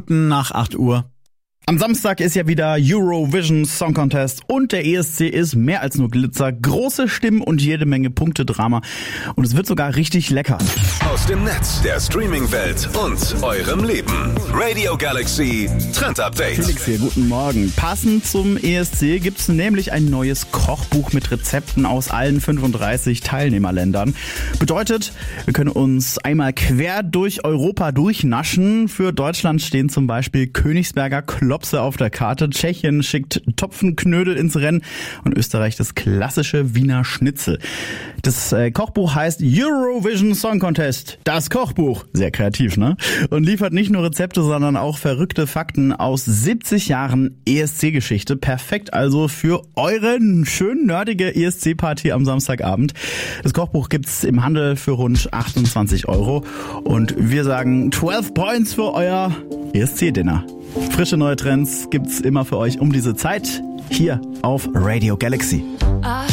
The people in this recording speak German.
Minuten nach 8 Uhr. Am Samstag ist ja wieder Eurovision Song Contest und der ESC ist mehr als nur Glitzer, große Stimmen und jede Menge Punktedrama und es wird sogar richtig lecker. Aus dem Netz, der Streaming-Welt und eurem Leben. Radio Galaxy Trend Update. Felix hier, guten Morgen. Passend zum ESC gibt's nämlich ein neues Kochbuch mit Rezepten aus allen 35 Teilnehmerländern. Bedeutet, wir können uns einmal quer durch Europa durchnaschen. Für Deutschland stehen zum Beispiel Königsberger Klopse auf der Karte, Tschechien schickt Topfenknödel ins Rennen und Österreich das klassische Wiener Schnitzel. Das Kochbuch heißt Eurovision Song Contest, das Kochbuch. Sehr kreativ, ne? Und liefert nicht nur Rezepte, sondern auch verrückte Fakten aus 70 Jahren ESC-Geschichte. Perfekt also für eure schön nerdige ESC-Party am Samstagabend. Das Kochbuch gibt's im Handel für rund 28 € und wir sagen 12 Points für euer ESC-Dinner. Frische neue Trends gibt's immer für euch um diese Zeit hier auf Radio Galaxy.